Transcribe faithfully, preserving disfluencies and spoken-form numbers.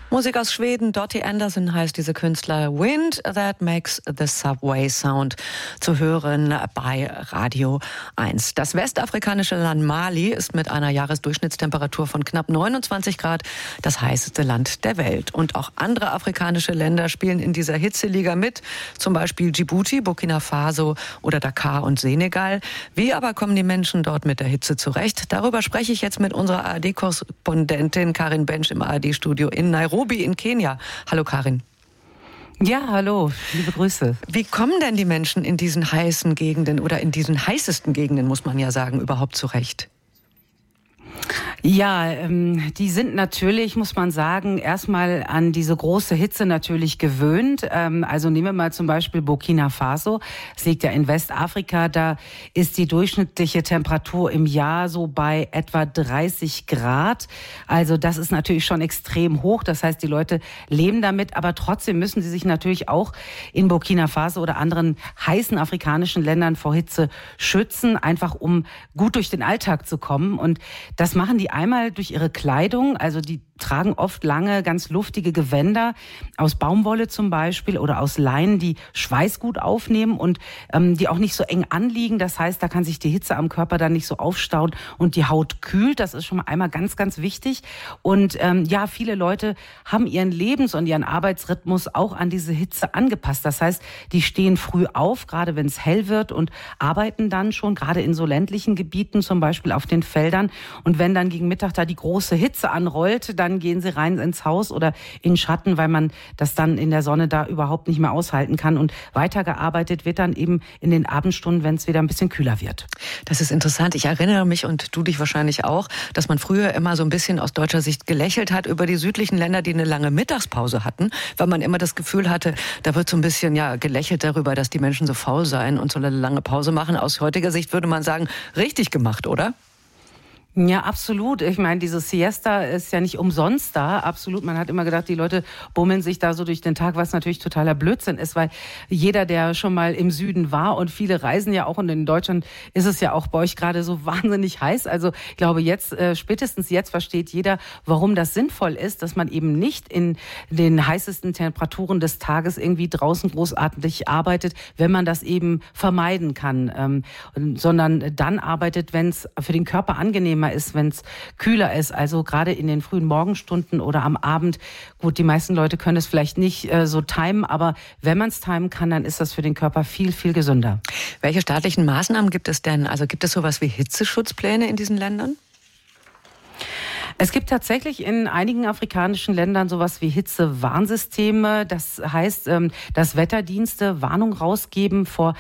Musik aus Schweden, Dottie Anderson heißt diese Künstler. Wind That Makes the Subway Sound, zu hören bei Radio eins. Das westafrikanische Land Mali ist mit einer Jahresdurchschnittstemperatur von knapp neunundzwanzig Grad das heißeste Land der Welt. Und auch andere afrikanische Länder spielen in dieser Hitzeliga mit, zum Beispiel Djibouti, Burkina Faso oder Dakar und Senegal. Wie aber kommen die Menschen dort mit der Hitze zurecht? Darüber spreche ich jetzt mit unserer A R D-Korrespondentin Karin Bensch im A R D-Studio in Nairobi in Kenia. Hallo Karin. Ja, hallo, liebe Grüße. Wie kommen denn die Menschen in diesen heißen Gegenden oder in diesen heißesten Gegenden, muss man ja sagen, überhaupt zurecht? Ja, ähm, die sind natürlich, muss man sagen, erstmal an diese große Hitze natürlich gewöhnt. Ähm, also nehmen wir mal zum Beispiel Burkina Faso. Es liegt ja in Westafrika. Da ist die durchschnittliche Temperatur im Jahr so bei etwa dreißig Grad. Also das ist natürlich schon extrem hoch. Das heißt, die Leute leben damit. Aber trotzdem müssen sie sich natürlich auch in Burkina Faso oder anderen heißen afrikanischen Ländern vor Hitze schützen, einfach um gut durch den Alltag zu kommen. Und das machen die einmal durch ihre Kleidung, also die tragen oft lange, ganz luftige Gewänder aus Baumwolle zum Beispiel oder aus Leinen, die Schweiß gut aufnehmen und ähm, die auch nicht so eng anliegen. Das heißt, da kann sich die Hitze am Körper dann nicht so aufstauen und die Haut kühlt. Das ist schon mal einmal ganz, ganz wichtig. Und ähm, ja, viele Leute haben ihren Lebens- und ihren Arbeitsrhythmus auch an diese Hitze angepasst. Das heißt, die stehen früh auf, gerade wenn es hell wird, und arbeiten dann schon, gerade in so ländlichen Gebieten, zum Beispiel auf den Feldern. Und wenn dann gegen Mittag da die große Hitze anrollt, dann gehen sie rein ins Haus oder in Schatten, weil man das dann in der Sonne da überhaupt nicht mehr aushalten kann. Und weitergearbeitet wird dann eben in den Abendstunden, wenn es wieder ein bisschen kühler wird. Das ist interessant. Ich erinnere mich, und du dich wahrscheinlich auch, dass man früher immer so ein bisschen aus deutscher Sicht gelächelt hat über die südlichen Länder, die eine lange Mittagspause hatten, weil man immer das Gefühl hatte, da wird so ein bisschen ja gelächelt darüber, dass die Menschen so faul seien und so eine lange Pause machen. Aus heutiger Sicht würde man sagen, richtig gemacht, oder? Ja, absolut. Ich meine, diese Siesta ist ja nicht umsonst da. Absolut. Man hat immer gedacht, die Leute bummeln sich da so durch den Tag, was natürlich totaler Blödsinn ist, weil jeder, der schon mal im Süden war, und viele reisen ja auch, und in Deutschland ist es ja auch bei euch gerade so wahnsinnig heiß. Also ich glaube, jetzt, äh, spätestens jetzt versteht jeder, warum das sinnvoll ist, dass man eben nicht in den heißesten Temperaturen des Tages irgendwie draußen großartig arbeitet, wenn man das eben vermeiden kann, ähm, sondern dann arbeitet, wenn es für den Körper angenehmer ist, wenn es kühler ist, also gerade in den frühen Morgenstunden oder am Abend. Gut, die meisten Leute können es vielleicht nicht äh, so timen, aber wenn man es timen kann, dann ist das für den Körper viel, viel gesünder. Welche staatlichen Maßnahmen gibt es denn? Also gibt es sowas wie Hitzeschutzpläne in diesen Ländern? Es gibt tatsächlich in einigen afrikanischen Ländern sowas wie Hitzewarnsysteme. Das heißt, dass Wetterdienste Warnung rausgeben vor